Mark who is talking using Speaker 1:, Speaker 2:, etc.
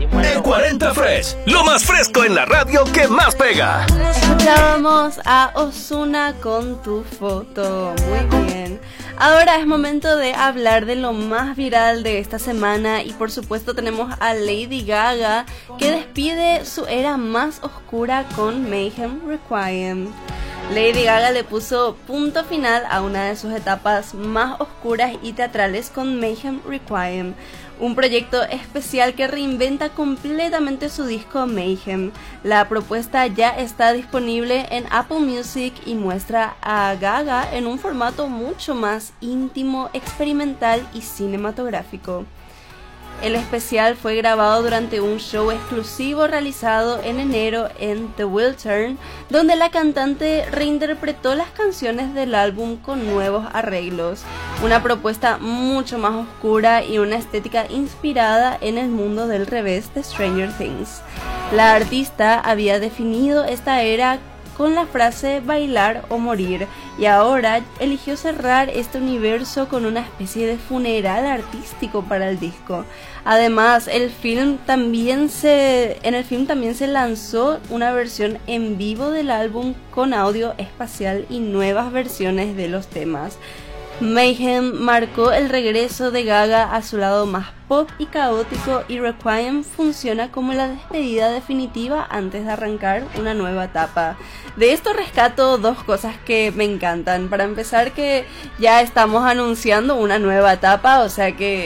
Speaker 1: El 40 Fresh, lo más fresco en la radio que más pega.
Speaker 2: Escuchábamos a Ozuna con Tu Foto. Muy bien. Ahora es momento de hablar de lo más viral de esta semana y por supuesto tenemos a Lady Gaga que despide su era más oscura con Mayhem Requiem. Lady Gaga le puso punto final a una de sus etapas más oscuras y teatrales con Mayhem Requiem, un proyecto especial que reinventa completamente su disco Mayhem. La propuesta ya está disponible en Apple Music y muestra a Gaga en un formato mucho más íntimo, experimental y cinematográfico. El especial fue grabado durante un show exclusivo realizado en enero en The Wiltern, donde la cantante reinterpretó las canciones del álbum con nuevos arreglos, una propuesta mucho más oscura y una estética inspirada en el mundo del revés de Stranger Things. La artista había definido esta era con la frase bailar o morir y ahora eligió cerrar este universo con una especie de funeral artístico para el disco. Además, en el film también se lanzó una versión en vivo del álbum con audio espacial y nuevas versiones de los temas. Mayhem marcó el regreso de Gaga a su lado más pop y caótico y Requiem funciona como la despedida definitiva antes de arrancar una nueva etapa. De esto rescato dos cosas que me encantan. Para empezar, que ya estamos anunciando una nueva etapa, o sea que